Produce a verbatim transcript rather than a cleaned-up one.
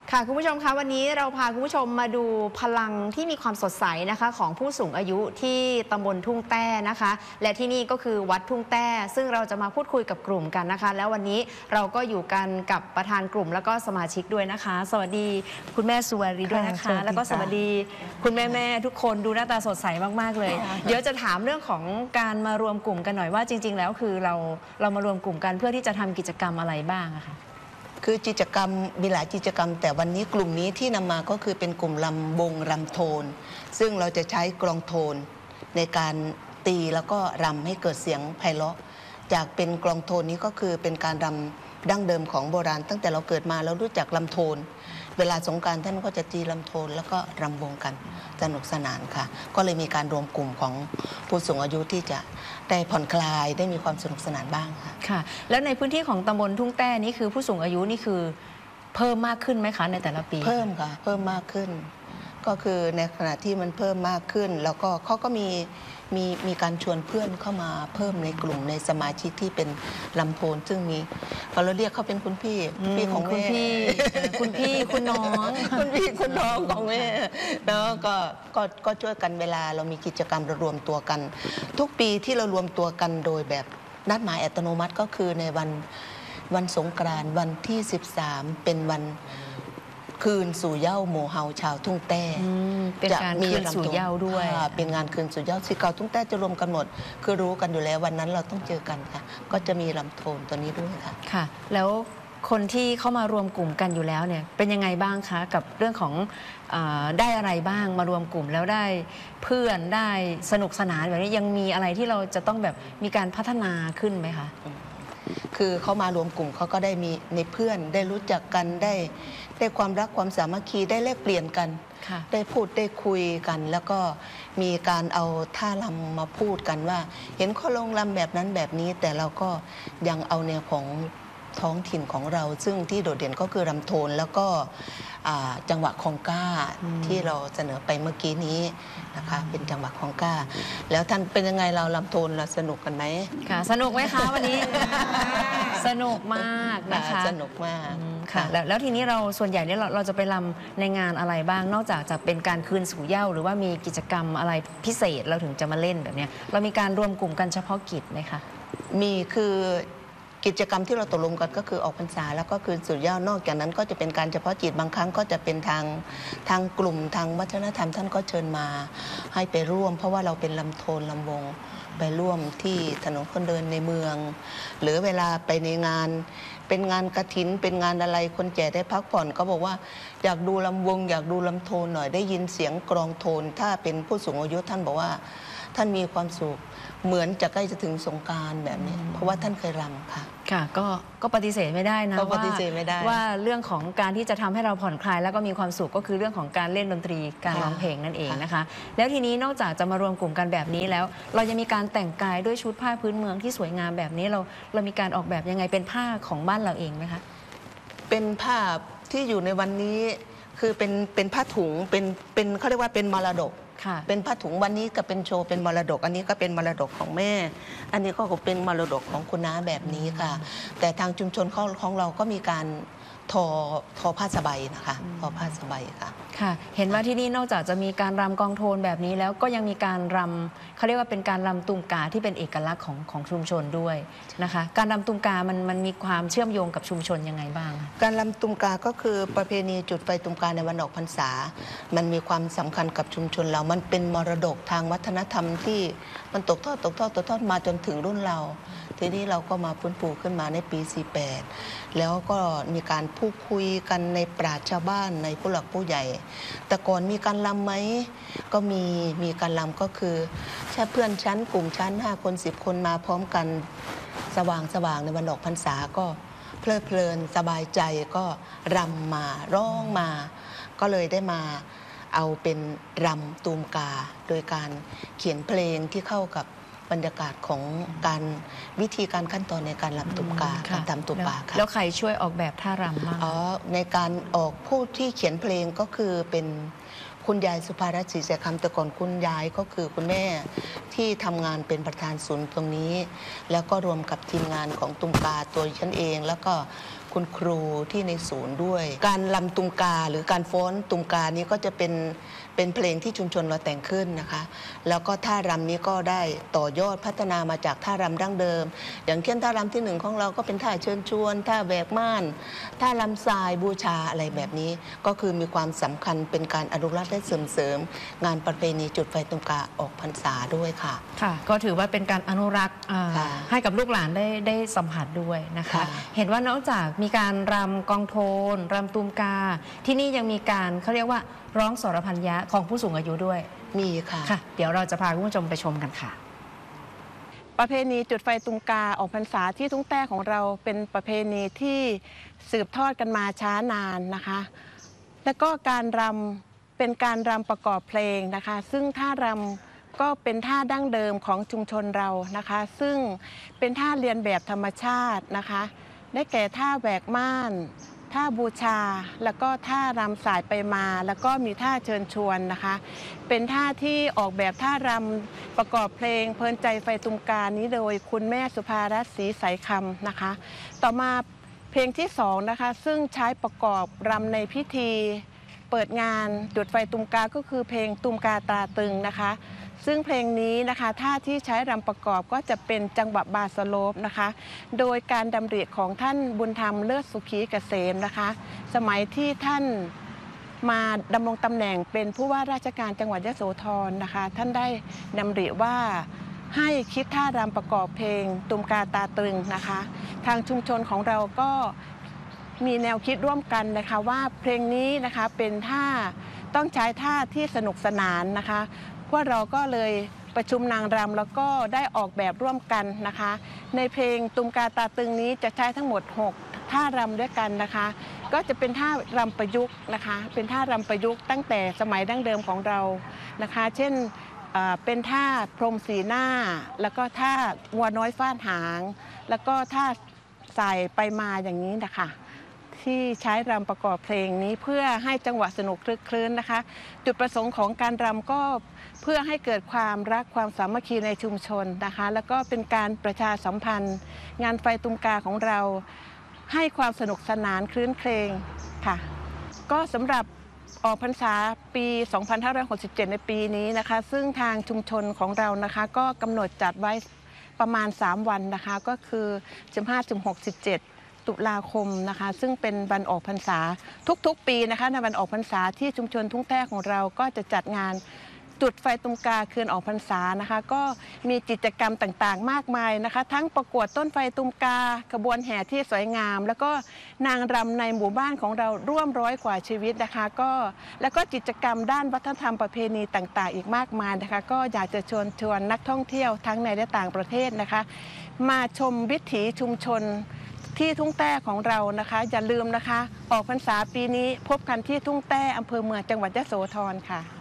ค่ะคุณผู้ชมคะวันนี้เราพาคุณผู้ชมมาดูพลังที่มีความสดใสนะคะของผู้สูงอายุที่ตำบลทุ่งแต้นะคะและที่นี่ก็คือวัดทุ่งแต้ซึ่งเราจะมาพูดคุยกับกลุ่มกันนะคะแล้ววันนี้เราก็อยู่กันกับประธานกลุ่มแล้วก็สมาชิกด้วยนะคะสวัสดีคุณแม่สุวรรณีด้วยนะคะแล้วก็สวัสดีคุณแม่แม่ทุกคนดูหน้าตาสดใสมากๆเลยเดี๋ยวจะถามเรื่องของการมารวมกลุ่มกันหน่อยว่าจริงๆแล้วคือเราเรามารวมกลุ่มกันเพื่อที่จะทำกิจกรรมอะไรบ้างอะคะคือกิจกรรมมีหลายกิจกรรมแต่วันนี้กลุ่มนี้ที่นำมาก็คือเป็นกลุ่มลำวงรำโทนซึ่งเราจะใช้กลองโทนในการตีแล้วก็รำให้เกิดเสียงไพเราะจากเป็นกลองโทนนี้ก็คือเป็นการรำดั้งเดิมของโบราณตั้งแต่เราเกิดมาเรารู้จักลำโทนเวลาสงกรานต์ท่านก็จะตีลำโทนแล้วก็รำวงกันสนุกสนานค่ะก็เลยมีการรวมกลุ่มของผู้สูงอายุที่จะได้ผ่อนคลายได้มีความสนุกสนานบ้างค่ะค่ะแล้วในพื้นที่ของตำบลทุ่งแต้นี่คือผู้สูงอายุนี่คือเพิ่มมากขึ้นไหมคะในแต่ละปีเพิ่มค่ะเพิ่มมากขึ้นก็คือในขณะที่มันเพิ่มมากขึ้นแล้วก็เขาก็มีมีมีการชวนเพื่อนเข้ามาเพิ่มในกลุ่มในสมาชิกที่เป็นลำโพนซึ่งมีเราเรียกเขาเป็นคุณพี่พี่ของแม่คุณพี่คุณพี่คุณน้องคุณพี่คุณน้องของแม่แล้วก็ก็ก็ช่วยกันเวลาเรามีกิจกรรมเรารวมตัวกันทุกปีที่เรารวมตัวกันโดยแบบนัดหมายอัตโนมัติก็คือในวันวันสงกรานต์วันที่สิบสามเป็นวันคืนสู่เหย้าหมู่เฮาชาวทุ่งแต้เป็นการคืนสู่เหย้าด้วยเป็นงานคืนสู่เหย้าสิเก่าทุ่งแต้จะรวมกันหมดคือรู้กันอยู่แล้ววันนั้นเราต้องเจอกันค่ะก็จะมีลำโทนตัวนี้ด้วยค่ะค่ะแล้วคนที่เข้ามารวมกลุ่มกันอยู่แล้วเนี่ยเป็นยังไงบ้างคะกับเรื่องของได้อะไรบ้างมารวมกลุ่มแล้วได้เพื่อนได้สนุกสนานแบบนี้ยังมีอะไรที่เราจะต้องแบบมีการพัฒนาขึ้นไหมคะคือเขามารวมกลุ่มเขาก็ได้มีในเพื่อนได้รู้จักกันได้ได้ความรักความสามัคคีได้แลกเปลี่ยนกันได้พูดได้คุยกันแล้วก็มีการเอาท่ารำมาพูดกันว่าเห็นเขาลงรำแบบนั้นแบบนี้แต่เราก็ยังเอาแนวของท้องถิ่นของเราซึ่งที่โดดเด่นก็คือรำโทนแล้วก็จังหวะคองก้าที่เราเสนอไปเมื่อกี้นี้นะคะเป็นจังหวะคองก้าแล้วท่านเป็นยังไงเราลำโทนเราสนุกกันไหมค่ะสนุกไหมคะวันนี้สนุกมากนะคะสนุกมากค่ะแล้วทีนี้เราส่วนใหญ่เนี่ยเราเราจะไปรำในงานอะไรบ้างนอกจากจะเป็นการคืนสู่เหย้าหรือว่ามีกิจกรรมอะไรพิเศษเราถึงจะมาเล่นแบบนี้เรามีการรวมกลุ่มกันเฉพาะกิจไหมคะมีคือกิจกรรมที่เราตกลงกันก็คือออกพรรษาแล้วก็คืนสู่เหย้านอกจากนั้นก็จะเป็นการเฉพาะจิตบางครั้งก็จะเป็นทางทางกลุ่มทางวัฒนธรรมท่านก็เชิญมาให้ไปร่วมเพราะว่าเราเป็นลำโทนลำวงไปร่วมที่ถนนคนเดินในเมืองหรือเวลาไปในงานเป็นงานกฐินเป็นงานอะไรคนแก่ได้พักผ่อนก็บอกว่าอยากดูลำวงอยากดูลำโทนหน่อยได้ยินเสียงกลองโทนถ้าเป็นผู้สูงอายุท่านบอกว่าท่านมีความสุขเหมือนจะใกล้จะถึงสงกรานต์แบบนี้เพราะว่าท่านเคยรำค่ะค่ะก็ก็ปฏิเสธไม่ได้นะปฏิเสธไม่ได้ว่าเรื่องของการที่จะทำให้เราผ่อนคลายแล้วก็มีความสุขก็คือเรื่องของการเล่นดนตรีการร้องเพลงนั่นเองนะคะแล้วทีนี้นอกจากจะมารวมกลุ่มกันแบบนี้แล้วเรายังมีการแต่งกายด้วยชุดผ้าพื้นเมืองที่สวยงามแบบนี้เราเรามีการออกแบบยังไงเป็นผ้าของบ้านเราเองไหมคะเป็นผ้าที่อยู่ในวันนี้คือเป็นเป็นผ้าถุงเป็นเป็นเขาเรียกว่าเป็นมรดกเป็นผ้าถุงวันนี้ก็เป็นโชว์เป็นมรดกอันนี้ก็เป็นมรดกของแม่อันนี้ก็เป็นมรดกของคุณน้าแบบนี้ค่ะแต่ทางชุมชนของเราก็มีการทอทอผ้าสบายนะคะทอผ้าสบายค่ะค่ะเห็นว่าที่นี่นอกจากจะมีการรำกองโทนแบบนี้แล้วก็ยังมีการรำเขาเรียกว่าเป็นการรำตุมกาที่เป็นเอกลักษณ์ของของชุมชนด้วยนะคะการรำตุมกามันมันมีความเชื่อมโยงกับชุมชนยังไงบ้างการรำตุมกาก็คือประเพณีจุดไฟตุมกาในวันออกพรรษามันมีความสำคัญกับชุมชนเรามันเป็นมรดกทางวัฒนธรรมที่มันตกทอดตกทอดตกทอดมาจนถึงรุ่นเราทีนี้เราก็มาฟื้นฟูขึ้นมาในปีสี่สิบแปดแล้วก็มีการพูดคุยกันในปราชญ์ชาวบ้านในผู้หลักผู้ใหญ่แต่ก่อนมีการรำไหมก็มีมีการรำก็คือแค่เพื่อนชั้นกลุ่มชั้นห้าคนสิบคนมาพร้อมกันสว่างสว่างในวันออกพรรษาก็เพลิดเพลินสบายใจก็รำมาร้องมาก็เลยได้มาเอาเป็นรำตูมกาโดยการเขียนเพลงที่เข้ากับบรรยากาศของการวิธีการขั้นตอนในการรำตุมกาการทำตุปาค่ะแล้วใครช่วยออกแบบท่ารำบ้างอ๋อในการออกผู้ที่เขียนเพลงก็คือเป็นคุณยายสุภารัตน์ศรีแสคำแต่ก่อนคุณยายก็คือคุณแม่ที่ทำงานเป็นประธานศูนย์ตรงนี้แล้วก็รวมกับทีมงานของตุมกาตัวฉันเองแล้วก็คุณครูที่ในศูนย์ด้วย การลำตุงกาหรือการฟ้อนตุงกานี้ก็จะเป็นเป็นเพลงที่ชุมชนเราแต่งขึ้นนะคะแล้วก็ท่ารำนี้ก็ได้ต่อยอดพัฒนามาจากท่ารำดั้งเดิมอย่างเช่นท่ารำที่หนึ่งของเราก็เป็นท่าเชิญชวนท่าแบกม่านท่ารำทรายบูชาอะไรแบบนี้ก็คือมีความสำคัญเป็นการอนุรักษ์และเสริมเสริมงานประเพณีจุดไฟตุงกาออกพรรษาด้วยค่ะค่ะก็ถือว่าเป็นการอนุรักษ์ให้กับลูกหลานได้ได้สัมผัสด้วยนะคะเห็นว่านอกจากมีการรำกองโทนรำตูมกาที่นี่ยังมีการเขาเรียกว่าร้องสรพันยะของผู้สูงอายุด้วยมีค่ะค่ะเดี๋ยวเราจะพาคุณผู้ชมไปชมกันค่ะประเพณีจุดไฟตุงกาออกพรรษาที่ทุ่งแต้ของเราเป็นประเพณีที่สืบทอดกันมาช้านานนะคะแล้วก็การรำเป็นการรำประกอบเพลงนะคะซึ่งท่ารำก็เป็นท่าดั้งเดิมของชุมชนเรานะคะซึ่งเป็นท่าเรียนแบบธรรมชาตินะคะได้แก่ท่าแหวกม่านท่าบูชาแล้วก็ท่ารำสายไปมาแล้วก็มีท่าเชิญชวนนะคะเป็นท่าที่ออกแบบท่ารำประกอบเพลงเพลินใจไฟตุงกานี้โดยคุณแม่สุภารัตน์ศรีใสคำนะคะต่อมาเพลงที่สองนะคะซึ่งใช้ประกอบรำในพิธีเปิดงานจุดไฟตุงกาก็คือเพลงตุงกาตราตึงนะคะซึ่งเพลงนี้นะคะท่าที่ใช้รำประกอบก็จะเป็นจังหวะบาสโลปนะคะโดยการดำริของท่านบุญธรรมเลิศสุขีเกษมนะคะสมัยที่ท่านมาดำรงตำแหน่งเป็นผู้ว่าราชการจังหวัดยโสธรนะคะท่านได้ดำริว่าให้คิดท่ารำประกอบเพลงตุงกาตาตึงนะคะทางชุมชนของเราก็มีแนวคิดร่วมกันนะคะว่าเพลงนี้นะคะเป็นท่าต้องใช้ท่าที่สนุกสนานนะคะพวกเราก็เลยประชุมนางรำแล้วก็ได้ออกแบบร่วมกันนะคะในเพลงตุงกาตาตึงนี้จะใช้ทั้งหมดหกท่ารำด้วยกันนะคะก็จะเป็นท่ารำประยุกต์นะคะเป็นท่ารำประยุกต์ตั้งแต่สมัยดั้งเดิมของเรานะคะเช่นเป็นท่าพรมสีหน้าแล้วก็ท่าวัวน้อยฟาดหางแล้วก็ท่าใส่ไปมาอย่างนี้นะคะที่ใช้รำประกอบเพลงนี้เพื่อให้จังหวะสนุกคลึกคลื้นนะคะจุดประสงค์ของการรำก็เพื่อให้เกิดความรักความสามัคคีในชุมชนนะคะแล้วก็เป็นการประชาสัมพันธ์งานไฟตุงกาของเราให้ความสนุกสนานคลื้นเครงค่ะก็สำหรับออกพรรษาปี สองพันห้าร้อยหกสิบเจ็ด ในปีนี้นะคะซึ่งทางชุมชนของเรานะคะก็กำหนดจัดไว้ประมาณสามวันนะคะก็คือ สิบห้าถึงหกสิบเจ็ดตุลาคมนะคะซึ่งเป็นวันออกพรรษาทุกๆปีนะคะในวันออกพรรษาที่ชุมชนทุ่งแต้ของเราก็จะจัดงานจุดไฟตุงกาคืนออกพรรษานะคะก็มีกิจกรรมต่างๆมากมายนะคะทั้งประกวดต้นไฟตุงกาขบวนแห่ที่สวยงามแล้วก็นางรำในหมู่บ้านของเราร่วมร้อยกว่าชีวิตนะคะก็แล้วก็กิจกรรมด้านวัฒนธรรมประเพณีต่างๆอีกมากมายนะคะก็อยากจะชวนชวนนักท่องเที่ยวทั้งในและต่างประเทศนะคะมาชมวิถีชุมชนที่ทุ่งแต้ของเรานะคะอย่าลืมนะคะออกพรรษาปีนี้พบกันที่ทุ่งแต้อำเภอเมืองจังหวัดยโสธรค่ะ